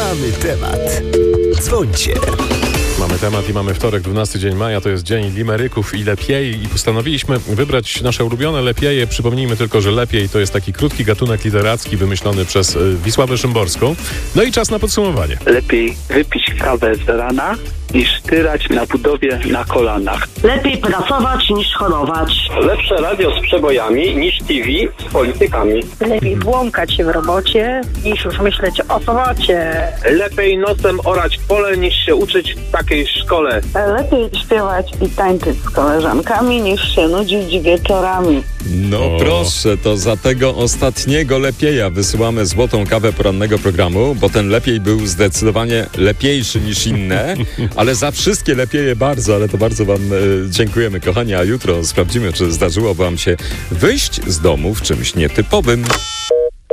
Mamy temat. Dzwońcie. Mamy temat i mamy wtorek, 12 dzień maja, to jest dzień limeryków i lepiej i postanowiliśmy wybrać nasze ulubione lepieje. Przypomnijmy tylko, że lepiej to jest taki krótki gatunek literacki wymyślony przez Wisławę Szymborską. No i czas na podsumowanie. Lepiej wypić kawę z rana, niż tyrać na budowie na kolanach. Lepiej pracować niż chorować. Lepsze radio z przebojami niż TV z politykami. Lepiej błąkać się w robocie niż już myśleć o powrocie. Lepiej nocem orać pole niż się uczyć w takiej szkole. Lepiej śpiewać i tańczyć z koleżankami niż się nudzić wieczorami. No proszę, to za tego ostatniego lepieja wysyłamy złotą kawę porannego programu, bo ten lepiej był zdecydowanie lepiejszy niż inne, ale za wszystkie lepieje bardzo, ale to bardzo wam dziękujemy, kochani, a jutro sprawdzimy, czy zdarzyło wam się wyjść z domu w czymś nietypowym.